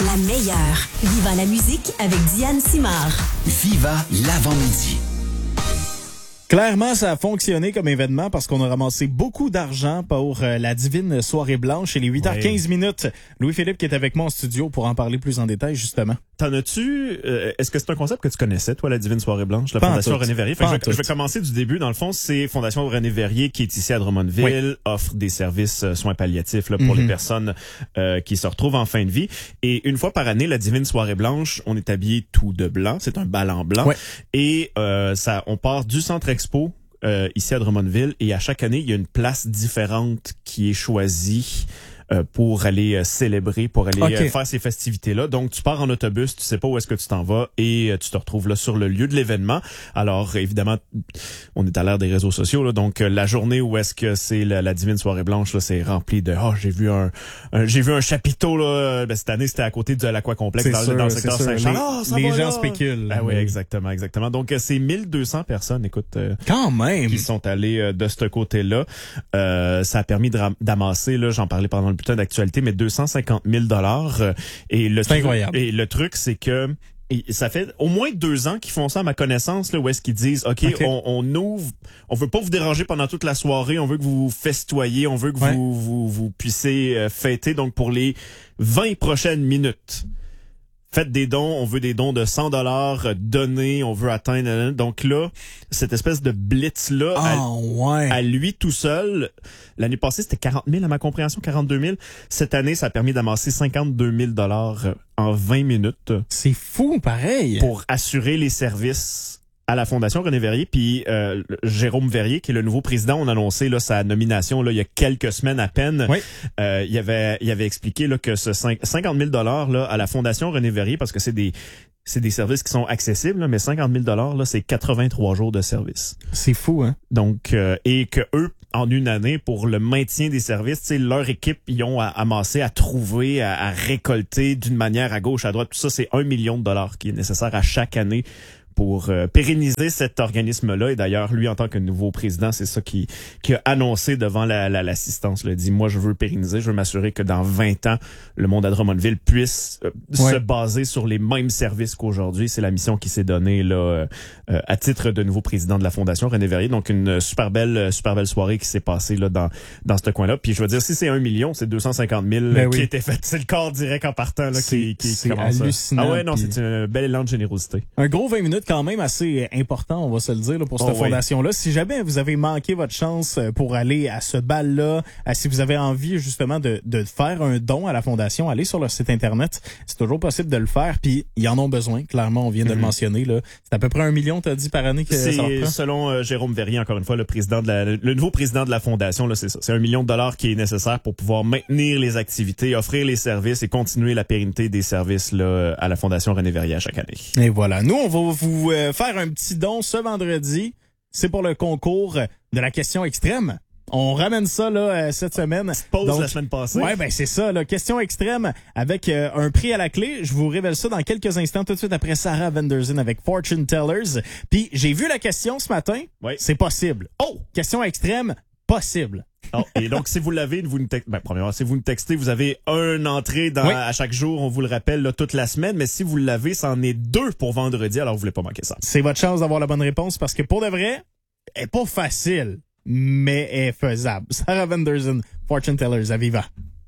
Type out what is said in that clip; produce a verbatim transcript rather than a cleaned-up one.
La meilleure. Viva la musique avec Diane Simard. Viva l'avant-midi. Clairement, ça a fonctionné comme événement parce qu'on a ramassé beaucoup d'argent pour euh, la divine soirée blanche et les huit heures quinze minutes. Louis-Philippe qui est avec moi en studio pour en parler plus en détail, justement. T'en as-tu... Euh, est-ce que c'est un concept que tu connaissais, toi, la divine soirée blanche, la Pas Fondation René Verrier? Fait que je, vais, je vais commencer du début. Dans le fond, c'est Fondation René Verrier qui est ici à Drummondville, oui. offre des services euh, soins palliatifs là, pour mm-hmm. les personnes euh, qui se retrouvent en fin de vie. Et une fois par année, la divine soirée blanche, on est habillé tout de blanc. C'est un bal en blanc. Ouais. Et euh, ça, on part du Centre Expo Euh, ici à Drummondville, et à chaque année, il y a une place différente qui est choisie euh, pour aller euh, célébrer, pour aller okay. euh, faire ces festivités-là. Donc, tu pars en autobus, tu sais pas où est-ce que tu t'en vas, et euh, tu te retrouves là sur le lieu de l'événement. Alors, évidemment, on est à l'ère des réseaux sociaux, là, donc euh, la journée où est-ce que c'est la, la divine soirée blanche, là, c'est rempli de « Oh, j'ai vu un, un j'ai vu un chapiteau, là. » Ben, cette année, c'était à côté de l'Aquacomplexe dans, sûr, dans le secteur Saint-Charles. Les, oh, les gens là. spéculent. Ah oui, exactement, exactement. Donc, euh, c'est mille deux cents personnes, écoute, euh, quand même, qui sont allées euh, de ce côté-là. Euh, ça a permis de ram- d'amasser, là, j'en parlais pendant le bulletin d'actualité, mais deux cent cinquante mille dollars. Euh, et le c'est incroyable. Et le truc, c'est que et ça fait au moins deux ans qu'ils font ça à ma connaissance, là, où est-ce qu'ils disent, OK, okay. On, on ouvre, on veut pas vous déranger pendant toute la soirée, on veut que vous vous festoyez, on veut que ouais. vous, vous, vous puissiez euh, fêter. Donc, pour les vingt prochaines minutes, faites des dons, on veut des dons de cent dollars donnés, on veut atteindre... Donc là, cette espèce de blitz-là, oh, à, ouais. à lui tout seul, l'année passée, c'était quarante mille à ma compréhension, quarante-deux mille. Cette année, ça a permis d'amasser cinquante-deux mille dollars en vingt minutes. C'est fou, pareil! Pour assurer les services à la Fondation René Verrier. Puis euh, Jérôme Verrier, qui est le nouveau président, on a annoncé là, sa nomination là, il y a quelques semaines à peine. Oui. Euh, il avait il avait expliqué là, que ce cinquante mille dollars là, à la Fondation René Verrier, parce que c'est des c'est des services qui sont accessibles, là, mais cinquante mille dollars là, c'est quatre-vingt-trois jours de service. C'est fou, hein? Donc, euh, et que eux, en une année, pour le maintien des services, tu sais, leur équipe, ils ont à, amassé, à trouver, à, à récolter d'une manière à gauche, à droite. Tout ça, c'est un million de dollars qui est nécessaire à chaque année pour euh, pérenniser cet organisme-là. Et d'ailleurs, lui, en tant que nouveau président, c'est ça qui, qui a annoncé devant la, la, l'assistance. Il a dit, moi, je veux pérenniser, je veux m'assurer que dans vingt ans, le monde à Drummondville puisse euh, ouais. se baser sur les mêmes services qu'aujourd'hui. C'est la mission qui s'est donnée là euh, à titre de nouveau président de la Fondation René Verrier. Donc, une super belle super belle soirée qui s'est passée là dans dans ce coin-là. Puis, je veux dire, si c'est un million, c'est deux cent cinquante mille ben qui oui. était fait. C'est le corps direct en partant là, c'est, qui, qui, c'est qui commence. hallucinant. Ah ouais, non, puis... c'est un bel élan de générosité. Un gros vingt minutes quand même assez important, on va se le dire, là, pour cette oh, fondation-là. Oui. Si jamais vous avez manqué votre chance pour aller à ce bal-là, si vous avez envie justement de, de faire un don à la fondation, allez sur leur site Internet. C'est toujours possible de le faire, puis ils en ont besoin. Clairement, on vient de mm-hmm. le mentionner. Là. C'est à peu près un million, t'as dit, par année que c'est, ça leur prend? Selon euh, Jérôme Verrier, encore une fois, le président de la, le nouveau président de la fondation, là, c'est ça. C'est un million de dollars qui est nécessaire pour pouvoir maintenir les activités, offrir les services et continuer la pérennité des services là, à la Fondation René Verrier à chaque annie. Et voilà. Nous, on va vous euh, faire un petit don ce vendredi. C'est pour le concours de la question extrême. On ramène ça là euh, cette semaine. Pause Donc, la semaine passée. Ouais, ben c'est ça. Là, question extrême avec euh, un prix à la clé. Je vous révèle ça dans quelques instants, tout de suite après Sarah Vanderzen avec Fortune Tellers. Puis j'ai vu la question ce matin. Oui. C'est possible. Oh, question extrême, possible. Oh, et donc, si vous l'avez, vous nous textez, ben, premièrement, si vous nous textez, vous avez un entrée dans, oui. à chaque jour, on vous le rappelle, là, toute la semaine, mais si vous l'avez, c'en est deux pour vendredi, alors vous voulez pas manquer ça. C'est votre chance d'avoir la bonne réponse parce que pour de vrai, elle est pas facile, mais elle est faisable. Sarah Vanderzen, Fortune Tellers, à Viva.